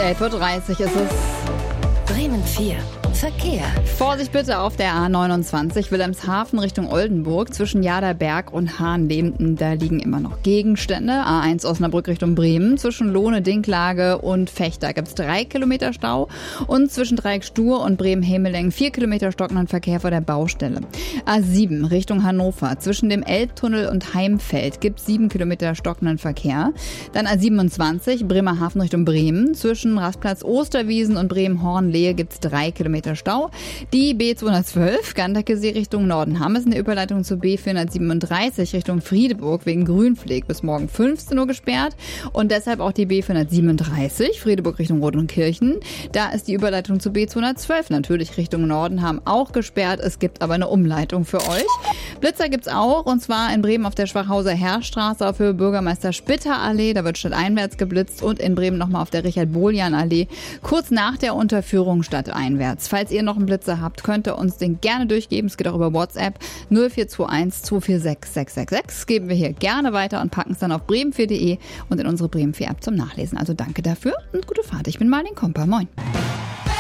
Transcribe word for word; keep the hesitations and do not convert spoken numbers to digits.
elf Uhr dreißig ist es. Bremen vier. Verkehr. Vorsicht bitte auf der A neunundzwanzig Wilhelmshaven Richtung Oldenburg zwischen Jaderberg und Hahnlehmten. Da liegen immer noch Gegenstände. A eins Osnabrück Richtung Bremen. Zwischen Lohne, Dinklage und Fechter gibt es drei Kilometer Stau. Und zwischen Dreieck Stur und Bremen-Hemeleng vier Kilometer stockenden Verkehr vor der Baustelle. A sieben Richtung Hannover. Zwischen dem Elbtunnel und Heimfeld gibt es sieben Kilometer stockenden Verkehr. Dann A siebenundzwanzig Bremerhaven Richtung Bremen. Zwischen Rastplatz Osterwiesen und Bremen-Hornlehe gibt es drei Kilometer Stau. Die B zweihundertzwölf Ganderkesee Richtung Norden haben es in der Überleitung zur B vierhundertsiebenunddreißig Richtung Friedeburg wegen Grünpfleg bis morgen fünfzehn Uhr gesperrt und deshalb auch die B vierhundertsiebenunddreißig Friedeburg Richtung Rodenkirchen. Da ist die Überleitung zur B zweihundertzwölf natürlich Richtung Norden, haben auch gesperrt. Es gibt aber eine Umleitung für euch. Blitzer gibt's auch und zwar in Bremen auf der Schwachhauser Heerstraße auf Höhe Bürgermeister Spitter Allee. Da wird stadteinwärts geblitzt und in Bremen nochmal auf der Richard-Boljan Allee kurz nach der Unterführung stadteinwärts. Falls ihr noch einen Blitzer habt, könnt ihr uns den gerne durchgeben. Es geht auch über WhatsApp null vier zwei eins zwei vier sechs sechs sechs sechs. Geben wir hier gerne weiter und packen es dann auf bremen vier punkt de und in unsere Bremen vier App zum Nachlesen. Also danke dafür und gute Fahrt. Ich bin Marlene Komper. Moin.